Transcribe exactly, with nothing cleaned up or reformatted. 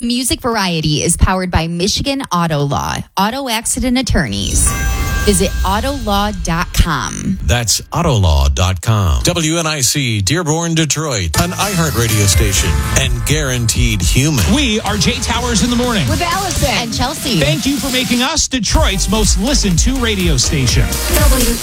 Music Variety is powered by Michigan Auto Law, auto accident attorneys. Visit auto law dot com. That's auto law dot com. W N I C, Dearborn, Detroit, an iHeartRadio station, and guaranteed human. We are Jay Towers in the morning. With Allison. And Chelsea. Thank you for making us Detroit's most listened to radio station. W